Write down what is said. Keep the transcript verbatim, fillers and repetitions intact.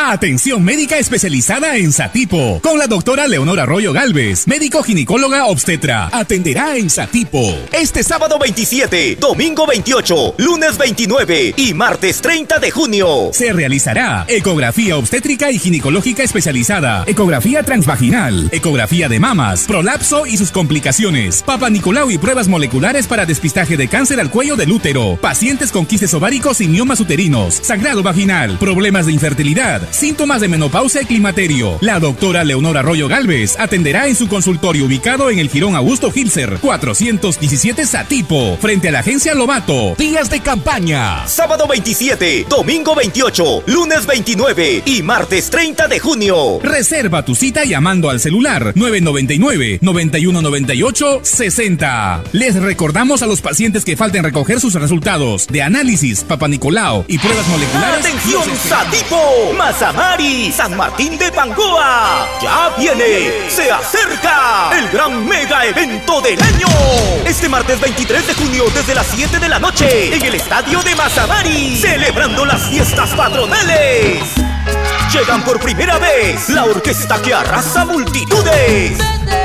Atención médica especializada en Satipo, con la doctora Leonora Arroyo Galvez, médico ginecóloga obstetra. Atenderá en Satipo este sábado veintisiete, domingo veintiocho, lunes veintinueve y martes treinta de junio. Se realizará ecografía obstétrica y ginecológica especializada, ecografía transvaginal, ecografía de mamas, prolapso y sus complicaciones, Papa Nicolau y pruebas moleculares para despistaje de cáncer al cuello del útero, pacientes con quistes ováricos y miomas uterinos, sangrado vaginal, problemas de infertilidad, síntomas de menopausia y climaterio. La doctora Leonora Arroyo Galvez atenderá en su consultorio ubicado en el Jirón Augusto Hilser, cuatrocientos diecisiete Satipo, frente a la agencia Lobato. Días de campaña: sábado veintisiete, domingo veintiocho, lunes veintinueve y martes treinta de junio. Reserva tu cita llamando al celular nueve nueve nueve, noventa y uno noventa y ocho, sesenta. Les recordamos a los pacientes que falten recoger sus resultados de análisis, Papa Nicolau y pruebas moleculares. ¡Atención, Satipo! Mazamari, San Martín de Pangoa. Ya viene, se acerca el gran mega evento del año. Este martes veintitrés de junio desde las siete de la noche en el estadio de Mazamari, celebrando las fiestas patronales. Llegan por primera vez la orquesta que arrasa multitudes.